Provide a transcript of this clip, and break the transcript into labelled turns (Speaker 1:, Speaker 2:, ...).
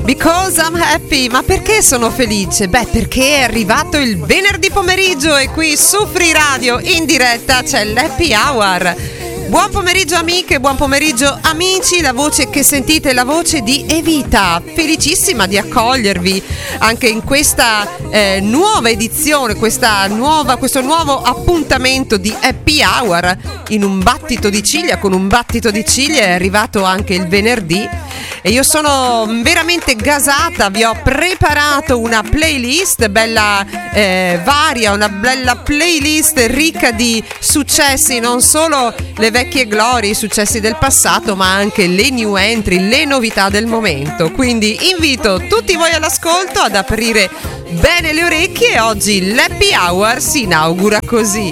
Speaker 1: Because I'm happy. Ma perché sono felice? Beh, perché è arrivato il venerdì pomeriggio e qui su Free Radio in diretta c'è l'Happy Hour. Buon pomeriggio amiche, buon pomeriggio amici, la voce che sentite è la voce di Evita, felicissima di accogliervi anche in questa nuova edizione, questo nuovo appuntamento di Happy Hour in un battito di ciglia, con un battito di ciglia è arrivato anche il venerdì e io sono veramente gasata, vi ho preparato una playlist bella varia, una bella playlist ricca di successi, non solo le vecchie glorie, i successi del passato, ma anche le new entry, le novità del momento. Quindi invito tutti voi all'ascolto, ad aprire bene le orecchie e oggi l'Happy Hour si inaugura così.